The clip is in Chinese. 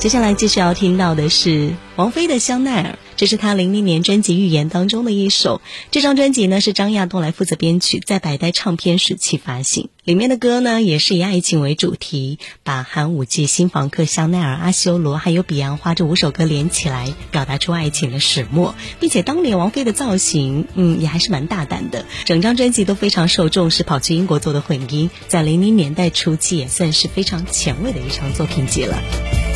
接下来继续要听到的是王菲的《香奈儿》，这是她00年专辑《预言》当中的一首。这张专辑呢是张亚东来负责编曲，在百代唱片时期发行。里面的歌呢也是以爱情为主题，把寒武纪、新房客、香奈儿、阿修罗还有彼岸花这5首歌连起来，表达出爱情的始末。并且当年王菲的造型也还是蛮大胆的，整张专辑都非常受重视，跑去英国做的混音，在00年代初期也算是非常前卫的一张作品集了。